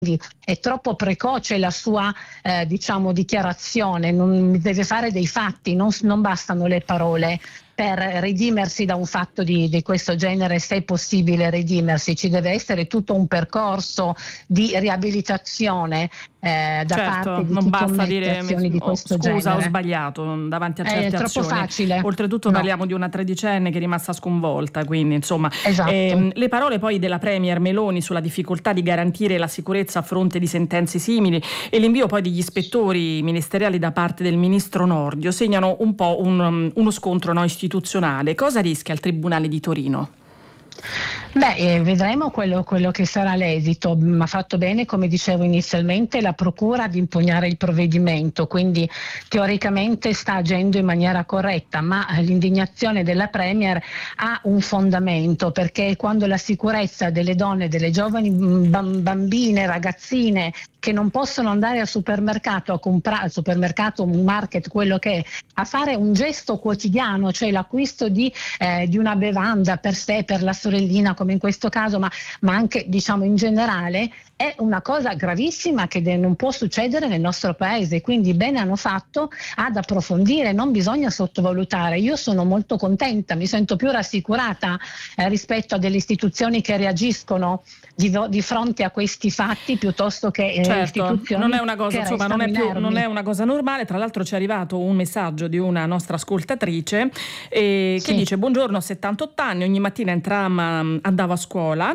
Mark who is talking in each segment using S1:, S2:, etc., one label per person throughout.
S1: è troppo precoce la sua dichiarazione, non deve fare dei fatti, non bastano le parole per redimersi da un fatto di questo genere, se è possibile redimersi. Ci deve essere tutto un percorso di riabilitazione da parte di
S2: non
S1: chi
S2: basta
S1: commette
S2: dire
S1: azioni di questo
S2: scusa,
S1: genere.
S2: ho sbagliato davanti a certe
S1: È troppo
S2: azioni.
S1: facile.
S2: Oltretutto
S1: No.
S2: parliamo di una tredicenne che è rimasta sconvolta, quindi insomma.
S1: Esatto.
S2: Le parole poi della Premier Meloni sulla difficoltà di garantire la sicurezza a fronte di sentenze simili e l'invio poi degli ispettori ministeriali da parte del ministro Nordio segnano un po' uno scontro istituzionale. Cosa rischia il Tribunale di Torino?
S1: Vedremo quello che sarà l'esito. Ma ha fatto bene, come dicevo inizialmente, la procura ad impugnare il provvedimento, quindi teoricamente sta agendo in maniera corretta, ma l'indignazione della Premier ha un fondamento, perché quando la sicurezza delle donne, delle giovani bambine, ragazzine che non possono andare al supermercato a comprare, al supermercato, un market, quello che è, a fare un gesto quotidiano, cioè l'acquisto di una bevanda per sé, per la sorellina, come in questo caso, ma anche in generale, è una cosa gravissima che non può succedere nel nostro paese. Quindi bene hanno fatto ad approfondire, non bisogna sottovalutare. Io sono molto contenta, mi sento più rassicurata rispetto a delle istituzioni che reagiscono di fronte a questi fatti, piuttosto che istituzioni
S2: non è una cosa,
S1: che
S2: insomma, non è una cosa normale. Tra l'altro ci è arrivato un messaggio di una nostra ascoltatrice che dice: buongiorno, ho 78 anni, ogni mattina in tram andavo a scuola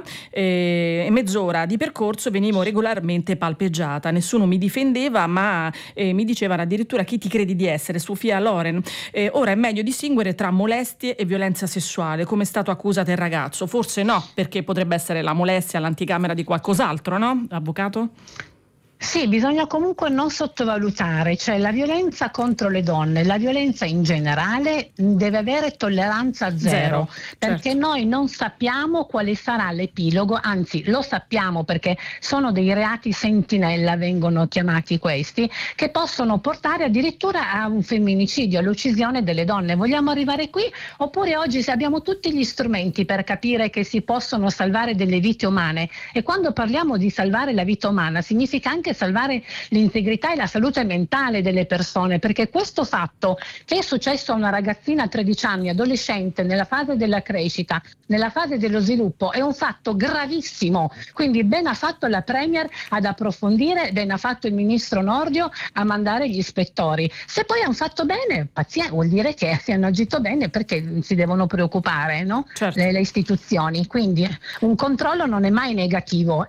S2: e mezz'ora di percorso venivo regolarmente palpeggiata, nessuno mi difendeva, ma mi dicevano addirittura: chi ti credi di essere, Sofia Loren? Ora è meglio distinguere tra molestie e violenza sessuale, come è stato accusato il ragazzo. Forse no, perché potrebbe essere la molestia all'anticamera di qualcos'altro, no, avvocato?
S1: Sì, bisogna comunque non sottovalutare, cioè la violenza contro le donne, la violenza in generale deve avere tolleranza zero, perché noi non sappiamo quale sarà l'epilogo, anzi lo sappiamo perché sono dei reati sentinella, vengono chiamati questi, che possono portare addirittura a un femminicidio, all'uccisione delle donne. Vogliamo arrivare qui? Oppure oggi se abbiamo tutti gli strumenti per capire che si possono salvare delle vite umane, e quando parliamo di salvare la vita umana significa anche salvare l'integrità e la salute mentale delle persone, perché questo fatto che è successo a una ragazzina 13 anni, adolescente, nella fase della crescita, nella fase dello sviluppo, è un fatto gravissimo. Quindi ben ha fatto la Premier ad approfondire, ben ha fatto il ministro Nordio a mandare gli ispettori. Se poi hanno fatto bene, pazienza, vuol dire che si hanno agito bene, perché si devono preoccupare, no? Le istituzioni. Quindi un controllo non è mai negativo,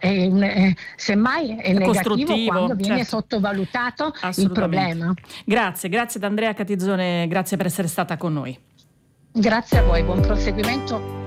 S1: semmai è negativo quando viene sottovalutato il problema.
S2: Grazie ad Andrea Catizzone, grazie per essere stata con noi.
S1: Grazie a voi, buon proseguimento.